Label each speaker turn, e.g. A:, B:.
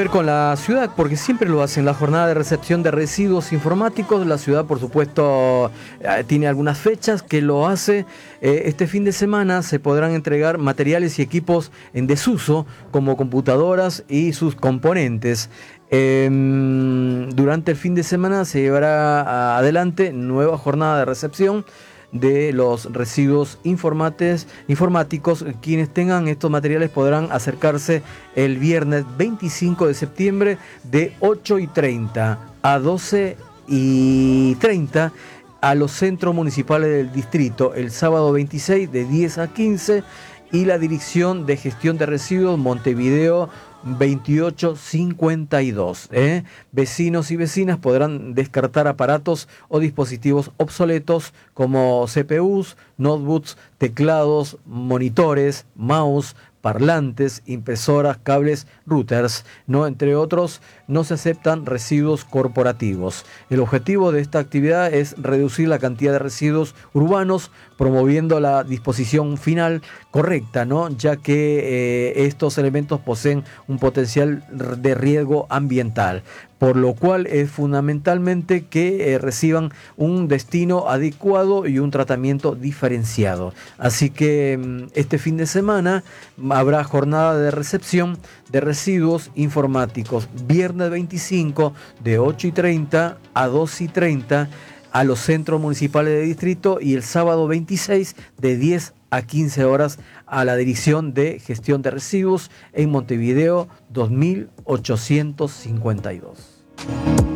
A: ver con la ciudad, porque siempre lo hacen, la jornada de recepción de residuos informáticos. La ciudad, por supuesto, tiene algunas fechas que lo hace. Este fin de semana se podrán entregar materiales y equipos en desuso, como computadoras y sus componentes. Durante el fin de semana se llevará adelante nueva jornada de recepción de los residuos informáticos. Quienes tengan estos materiales podrán acercarse el viernes 25 de septiembre de 8:30 a 12:30 a los centros municipales del distrito, el sábado 26 de 10 a 15, y la Dirección de Gestión de Residuos Montevideo 2852. Vecinos y vecinas podrán descartar aparatos o dispositivos obsoletos como CPUs, notebooks, teclados, monitores, mouse, parlantes, impresoras, cables, routers, entre otros. No se aceptan residuos corporativos. El objetivo de esta actividad es reducir la cantidad de residuos urbanos, promoviendo la disposición final correcta, ya que estos elementos poseen un potencial de riesgo ambiental, por lo cual es fundamentalmente que reciban un destino adecuado y un tratamiento diferenciado. Así que este fin de semana habrá jornada de recepción de residuos informáticos, viernes 25 de 8:30 a 12:30 a los centros municipales de distrito, y el sábado 26 de 10 a 15 horas a la Dirección de Gestión de Residuos en Montevideo 2852.